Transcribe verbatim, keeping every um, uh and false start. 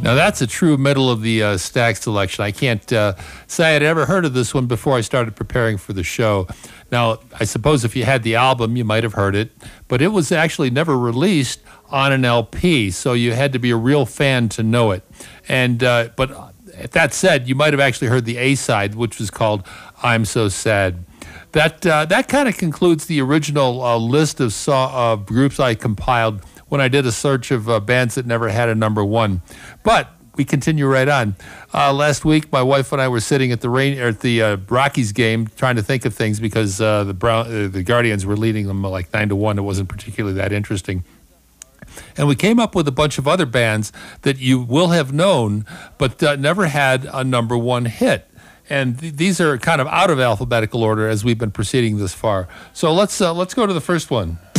Now, that's a true middle of the uh, stack selection. I can't uh, say I'd ever heard of this one before I started preparing for the show. Now, I suppose if you had the album, you might have heard it, but it was actually never released on an L P, so you had to be a real fan to know it. And uh, but that said, you might have actually heard the A-side, which was called I'm So Sad. That uh, that kind of concludes the original uh, list of so- uh, groups I compiled when I did a search of uh, bands that never had a number one. But we continue right on. Uh, last week, my wife and I were sitting at the rain or at the uh, Rockies game, trying to think of things because uh, the Brown, uh, the Guardians were leading them like nine to one. It wasn't particularly that interesting. And we came up with a bunch of other bands that you will have known, but uh, never had a number one hit. And th- these are kind of out of alphabetical order as we've been proceeding this far. So let's uh, let's go to the first one.